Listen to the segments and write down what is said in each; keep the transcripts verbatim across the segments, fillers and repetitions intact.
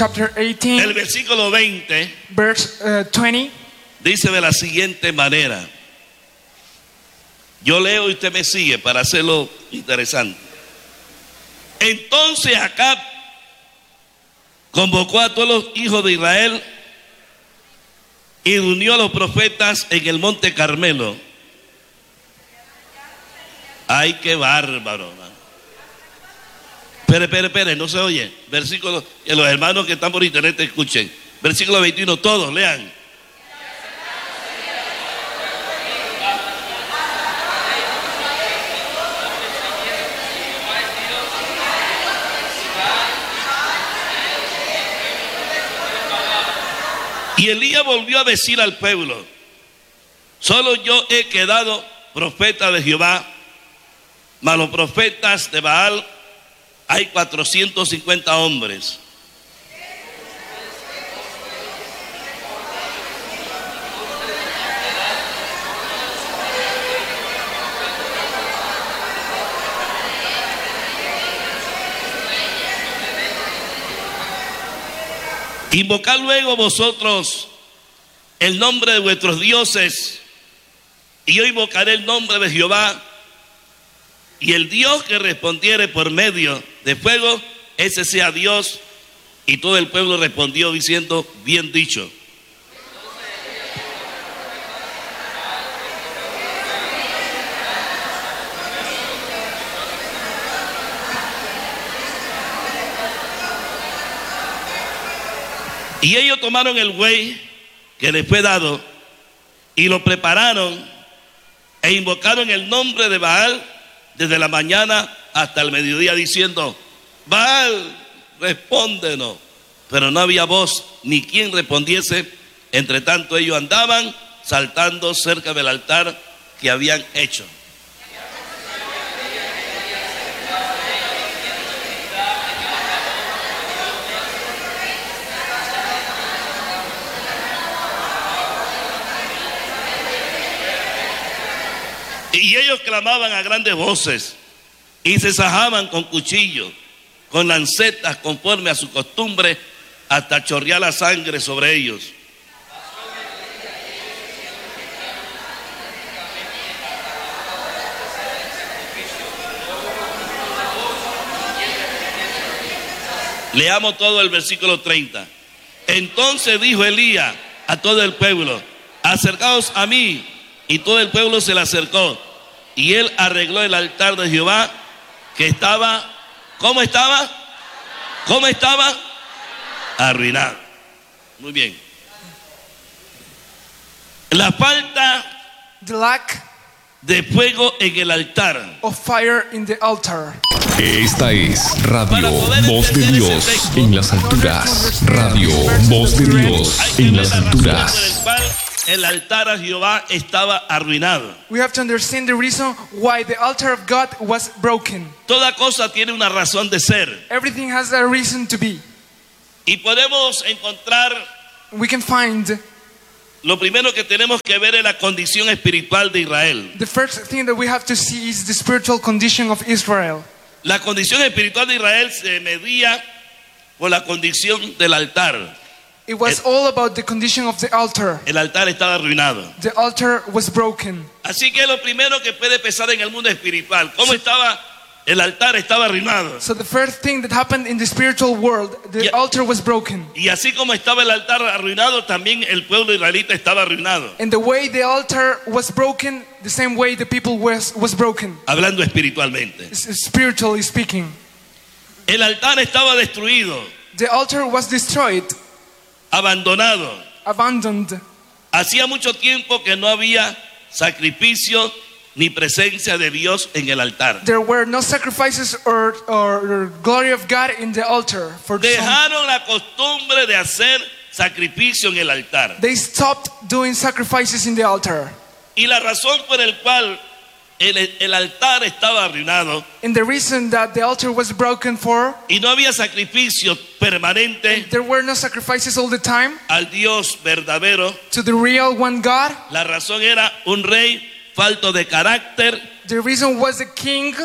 chapter eighteen, el versículo veinte, verse uh, twenty. dice de la siguiente manera. Yo leo y usted me sigue para hacerlo interesante. Entonces Acab convocó a todos los hijos de Israel y reunió a los profetas en el monte Carmelo. Ay, qué bárbaro, man. Espere, espere, espere, no se oye. Versículo, que los hermanos que están por internet escuchen. Versículo veintiuno, todos lean. Y Elías volvió a decir al pueblo: solo yo he quedado profeta de Jehová, mas los profetas de Baal hay cuatrocientos cincuenta hombres. Invocad luego vosotros el nombre de vuestros dioses, y yo invocaré el nombre de Jehová, y el Dios que respondiere por medio de fuego, ese sea Dios. Y todo el pueblo respondió diciendo: bien dicho. Y ellos tomaron el buey que les fue dado y lo prepararon e invocaron el nombre de Baal desde la mañana hasta el mediodía, diciendo: Baal, respóndenos. Pero no había voz ni quien respondiese. Entre tanto ellos andaban saltando cerca del altar que habían hecho. Y ellos clamaban a grandes voces y se sajaban con cuchillos, con lancetas, conforme a su costumbre, hasta chorrear la sangre sobre ellos. Leamos todo el versículo treinta. Entonces dijo Elías a todo el pueblo: acercaos a mí. Y todo el pueblo se le acercó, y él arregló el altar de Jehová, que estaba, ¿cómo estaba? ¿Cómo estaba? Arruinado. Muy bien. La falta The lack de fuego en el altar. of fire in the altar. Esta es Radio Voz de Dios en las alturas. Radio Voz de Dios en las alturas. El altar a Jehová estaba arruinado. We have to understand the reason why the altar of God was broken. Toda cosa tiene una razón de ser. Everything has a reason to be. Y podemos encontrar, We can find lo primero que tenemos que ver es la condición espiritual de Israel. the first thing that we have to see is the spiritual condition of Israel. La condición espiritual de Israel se medía por la condición del altar. It was El- all about the condition of the altar. El altar estaba arruinado. The altar was broken. Así que lo primero que puede pensar en el mundo espiritual, ¿cómo estaba? El altar estaba arruinado. So the first thing that happened in the spiritual world, the Yeah. altar was broken. Y así como estaba el altar arruinado, también el pueblo israelita estaba arruinado. And the way the altar was broken, the same way the people was, was broken, Hablando espiritualmente. s- spiritually speaking. El altar estaba destruido, The altar was destroyed, abandonado. abandoned. Hacía mucho tiempo que no había sacrificio ni presencia de Dios en el altar. There were no sacrifices or, or, or glory of God in the altar. For some, Dejaron la costumbre de hacer sacrificio en el altar. they stopped doing sacrifices in the altar. Y la razón por el cual el, el altar estaba arruinado And the reason that the altar was broken for, y no había sacrificio permanente there were no sacrifices all the time al Dios verdadero, to the real one God. la razón era un rey falto de carácter, The reason was the king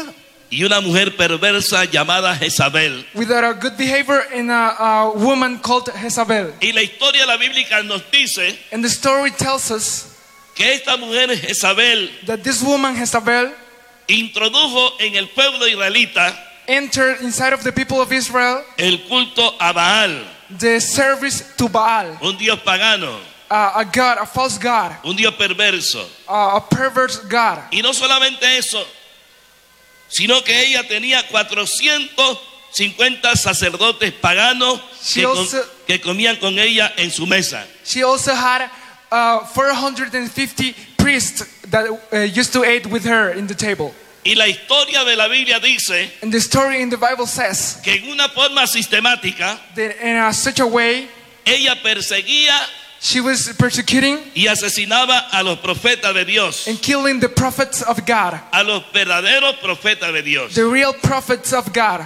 y una mujer perversa llamada Jezabel. without a good behavior and a, a woman called Jezabel. Y la historia de la Bíblica nos dice And the story tells us que esta mujer Jezabel that this woman Jezabel introdujo en el pueblo israelita entered inside of the people of Israel el culto a Baal, the service to Baal, un dios pagano, uh, a god, a false god, un dios perverso. uh, a perverse god. Y no solamente eso, sino que ella tenía cuatrocientos cincuenta sacerdotes paganos She que, com- also- que comían con ella en su mesa. She also had uh, four hundred fifty priests that uh, used to eat with her in the table. Y la historia de la Biblia dice And the story in the Bible says que en una forma sistemática that in a, such a way ella perseguía she was persecuting y asesinaba a los profetas de Dios, and killing the prophets of God, a los verdaderos profetas de Dios. the real prophets of God.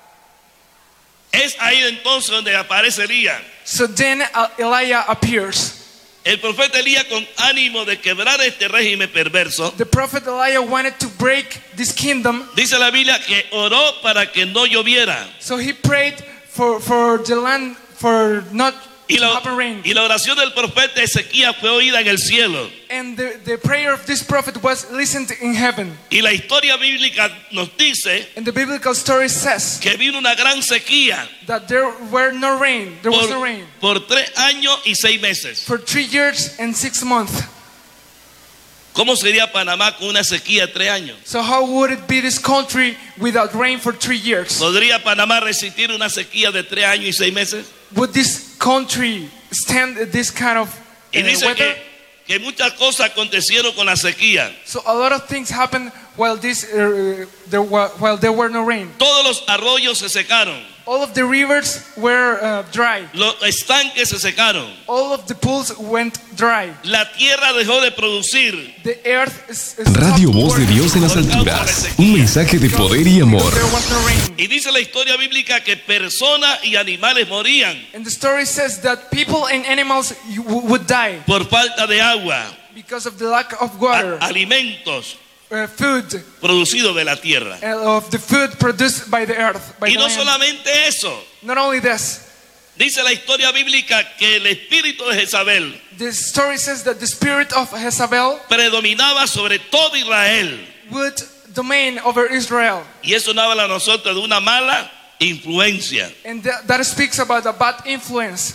Es ahí entonces donde aparece Elías. So then uh, Elijah appears. El profeta Elías, con ánimo de quebrar este régimen perverso, The prophet Elijah wanted to break this kingdom, dice la Biblia que oró para que no lloviera. so he prayed for, for the land for not Y to la, happen rain. y la oración del profeta Ezequías fue oída en el cielo. And the, the prayer of this prophet was listened in heaven. Y la historia bíblica nos dice And the biblical story says que vino una gran sequía that there were no rain. There was no por, rain por tres años y seis meses. for three years and six months. ¿Cómo sería Panamá con una sequía de tres años? So how would it be this country without rain for three years? ¿Podría Panamá resistir una sequía de tres años y seis meses? Would this country stand this kind of Y uh, dice weather? que, que muchas cosas acontecieron con la sequía. So a lot of things happened while this uh, there were, while there were no rain. Todos los arroyos se secaron, All of the rivers were uh, dry. los estanques se secaron, All of the pools went dry. la tierra dejó de producir. The earth is, is Radio stopped Voz de working Dios en las alturas. Un mensaje de poder y amor. because there was no rain. Y dice la historia bíblica que personas y animales morían And the story says that people and animals you- would die por falta de agua, because of the lack of water, a- alimentos uh, food, producidos de la tierra. uh, of the food produced by the earth. By Y the no land. solamente eso, Not only this, dice la historia bíblica que el espíritu de Jezabel the story says that the spirit of Jezebel predominaba sobre todo Israel. would domain over Israel. Y eso no habla a nosotros de una mala influencia. And that, that speaks about a bad influence.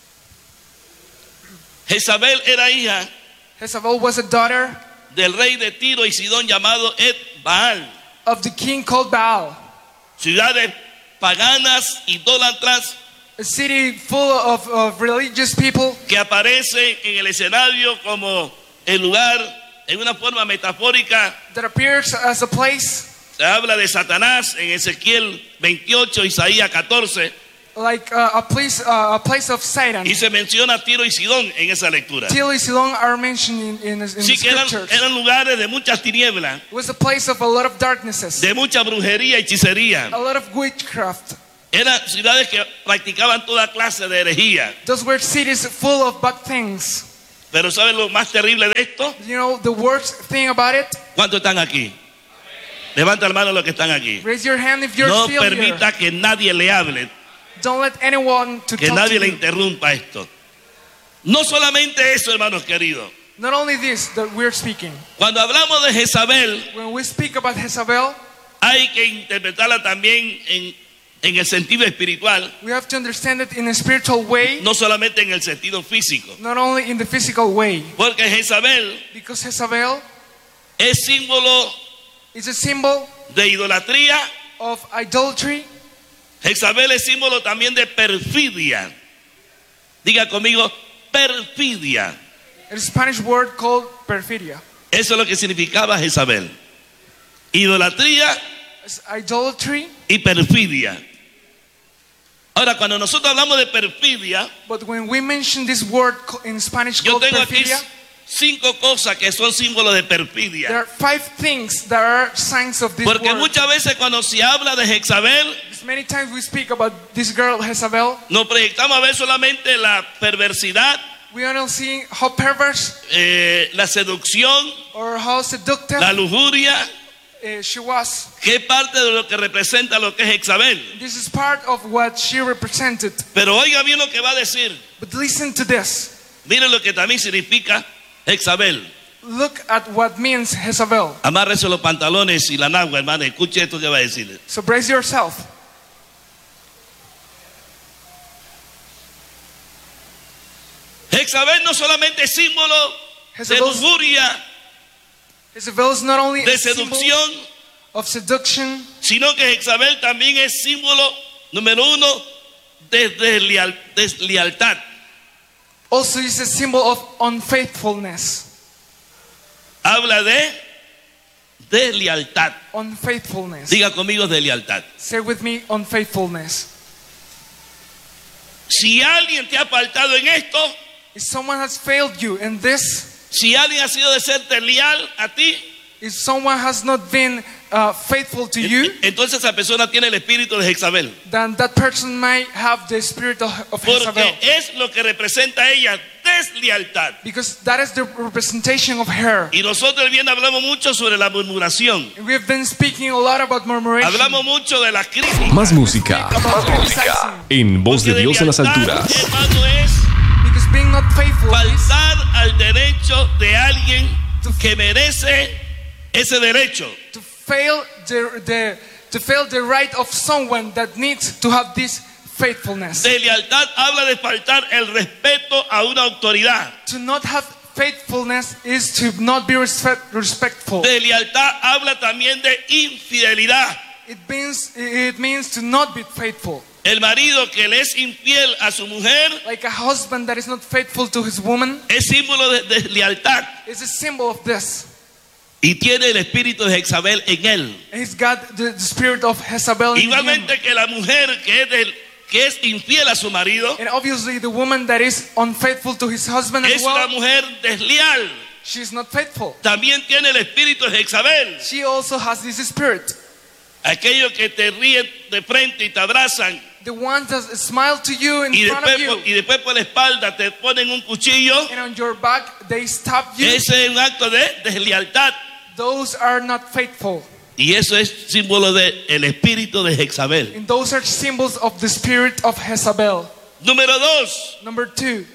Jezabel era hija Jezebel was a daughter del rey de Tiro y Sidón llamado Et Baal, of the king called Baal, ciudades paganas, idólatras, a city full of, of religious people que aparecen en el escenario como el lugar, en una forma metafórica. that appears as a place Se habla de Satanás en Ezequiel veintiocho, Isaías catorce, like uh, a place uh, a place of Satan. y se menciona Tiro y Sidón en esa lectura. Till y Sidon are mentioned in, in, in Sí, que eran, scriptures. eran lugares de muchas tinieblas, It was a place of a lot of darknesses, de mucha brujería y hechicería. a lot of witchcraft. Eran ciudades que practicaban toda clase de herejía. Those were cities full of bad things. Pero ¿saben lo más terrible de esto? You know the worst thing about it? ¿Cuántos están aquí? Levanta la mano los que están aquí. Raise your hand if you're No still here. permita que nadie le hable, Don't let anyone to que talk nadie to le you. interrumpa esto. No solamente eso, hermanos queridos. Not only this that we're speaking. Cuando hablamos de Jezabel, When we speak about Jezebel, hay que interpretarla también en, en el sentido espiritual, we have to understand it in a spiritual way, no solamente en el sentido físico. not only in the physical way. Porque Jezabel Because Jezebel es símbolo is a symbol de idolatría. of idolatry. Jezabel es símbolo también de perfidia. Diga conmigo, perfidia. A Spanish word called perfidia. Eso es lo que significaba Jezabel. Idolatría It's idolatry. y perfidia. Ahora, cuando nosotros hablamos de perfidia, But when we mention this word co- in Spanish yo called tengo aquí perfidia, cinco cosas que son símbolos de there perfidia. are five things that are signs of this Porque word. muchas veces cuando se habla de Jezabel, Because many times we speak about this girl Jezebel, nos proyectamos a ver solamente la perversidad, we only see how perverse eh, la seducción, or how seductive la lujuria, uh, she was. ¿Qué parte de lo que representa lo que es Jezabel? This is part of what she represented. Pero oiga bien lo que va a decir. But listen to this. Miren lo que también significa Jezabel. Look at what means Jezebel. Amárrese los pantalones y la nagua, hermano. Escuche esto que va a decir. So brace yourself. Jezabel no solamente es símbolo de Jezebel's- lujuria, Jezebel is not only de a symbol seducción, of seduction, sino que Jezabel también es símbolo, número uno, de desleal- deslealtad. also is a symbol of unfaithfulness. Habla de deslealtad. Unfaithfulness. Diga conmigo deslealtad. Say with me, unfaithfulness. Si alguien te ha apartado en esto, If someone has failed you in this, si alguien ha sido de serte leal a ti, if someone has not been uh, faithful to you, entonces esa persona tiene el espíritu de Jezabel. then that person might have the spirit of, of Jezebel. Porque es lo que representa a ella, deslealtad. Because that is the representation of her. Y nosotros bien hablamos mucho sobre la murmuración. We have been speaking a lot about murmuration. Hablamos mucho de la crítica. Más música About criticizing. en Voz de Porque Dios en las deslealtad, alturas. hermano, es Because being not faithful is faltar al derecho de alguien que merece ese derecho. to fail the, the to fail the right of someone that needs to have this faithfulness. Deslealtad habla de faltar el respeto a una autoridad. To not have faithfulness is to not be respect, respectful. Deslealtad habla también de infidelidad. It means it means to not be faithful. El marido que le es infiel a su mujer Like a husband that is not faithful to his woman es símbolo de deslealtad is a symbol of this. y tiene el espíritu de Jezabel en él. He's got the, the spirit of Jezebel in him. Igualmente que la mujer que es, del- que es infiel a su marido And obviously the woman that is unfaithful to his husband as es una well, mujer desleal. she's not faithful. También tiene el espíritu de Jezabel. She also has this spirit. Aquellos que te ríen de frente y te abrazan The ones that smile to you in y front of después, you, por, y después por la espalda te ponen un cuchillo. and on your back they stab you. Ese es un acto de deslealtad. Those are not faithful. Y eso es símbolo del espíritu de Jezabel. And those are symbols of the spirit of Jezebel. Número dos, Number two,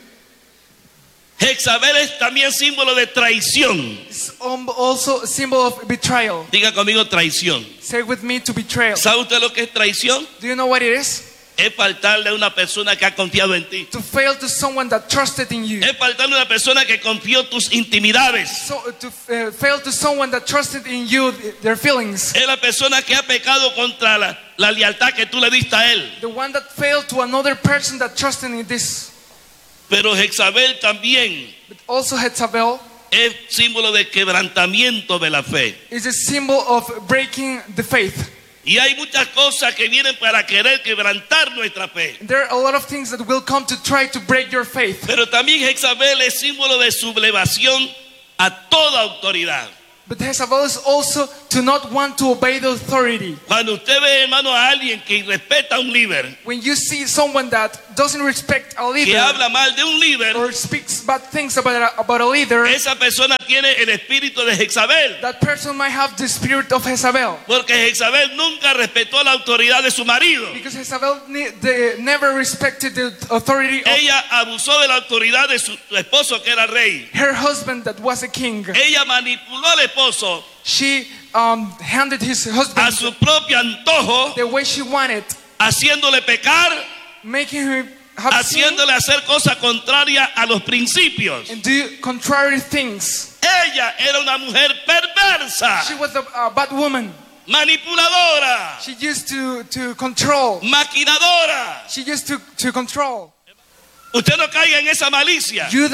Jezabel es también símbolo de traición. it's um, also a symbol of betrayal. Diga conmigo traición. Say with me, to betrayal. ¿Sabe usted lo que es traición? Do you know what it is? Es faltarle a una persona que ha confiado en ti. To fail to someone that trusted in you. Es faltarle a una persona que confió tus intimidades. So uh, to uh, fail to someone that trusted in you, th- their feelings. Es la persona que ha pecado contra la, la lealtad que tú le diste a él. The one that failed to another person that trusted in this. Pero Jezabel también But also Jezebel es símbolo de quebrantamiento de la fe. is a symbol of breaking the faith. Y hay muchas cosas que vienen para querer quebrantar nuestra fe. There are a lot of things that will come to try to break your faith. Pero también Jezabel es símbolo de sublevación a toda autoridad. But Jezebel is also to not want to obey the authority. Cuando usted ve, hermano, a alguien que respeta a un líder, When you see someone that doesn't respect a que leader habla mal de un líder, or speaks bad things about a, about a leader, esa persona tiene el espíritu de Jezabel. that person might have the spirit of Jezebel. Porque Jezabel nunca respetó la autoridad de su marido. Because Jezebel ne- they never respected the authority of Ella abusó de la autoridad de su esposo que era rey. her husband that was a king. Ella manipuló al esposo She um, handed his a husband su propio antojo, the way she wanted, haciéndole pecar, making him have sin haciéndole hacer cosas contrarias a los principios. and do contrary things. Ella era una mujer perversa, She was a, a bad woman. manipuladora, She used to, to control. maquinadora. She used to, to control. Usted no caiga en esa malicia. You